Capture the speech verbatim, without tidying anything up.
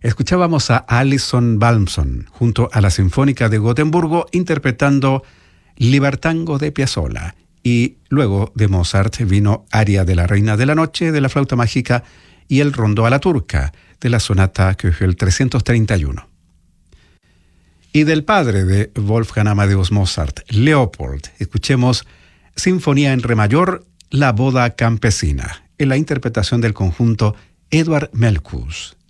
Escuchábamos a Alison Balmson junto a la Sinfónica de Gotemburgo interpretando Libertango de Piazzolla. Y luego de Mozart vino Aria de la Reina de la Noche de la Flauta Mágica y el Rondó a la Turca de la Sonata Köchel trescientos treinta y uno. Y del padre de Wolfgang Amadeus Mozart, Leopold, escuchemos Sinfonía en Re mayor, La Boda Campesina, en la interpretación del conjunto Edvard Melkus.